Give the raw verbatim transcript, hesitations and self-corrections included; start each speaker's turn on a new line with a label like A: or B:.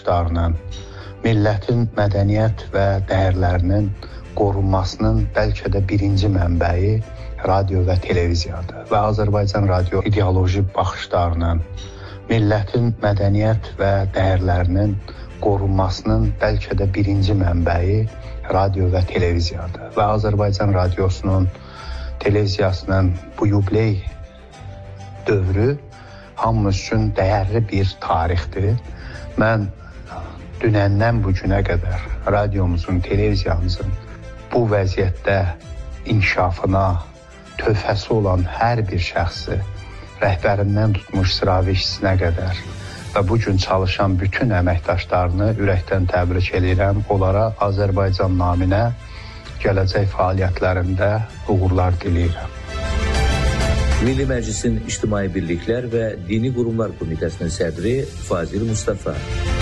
A: baxışlarının, millətin mədəniyyət və dəyərlərinin qorunmasının bəlkə də birinci mənbəyi radio və televiziyadır. Və Azərbaycan radio ideoloji baxışlarının, millətin mədəniyyət və dəyərlərinin qorunmasının bəlkə də birinci mənbəyi radio və televiziyadır. Və Azərbaycan radiosunun, televiziyasının bu yubiley dövrü hamımız üçün dəyərli bir tarixdir. Mən dünəndən bu günə qədər radiomuzun, televiziyamızın bu vəziyyətdə inkişafına töhfəsi olan hər bir şəxsi, rəhbərindən tutmuş sıravi işçisinə qədər və bu gün çalışan bütün əməkdaşlarını ürəkdən təbrik edirəm. Onlara Azərbaycan naminə gələcək fəaliyyətlərində uğurlar diləyirəm.
B: Milli Məclisin İctimai Birliklər və Dini Qurumlar Komitəsinin sədri Fazil Mustafa.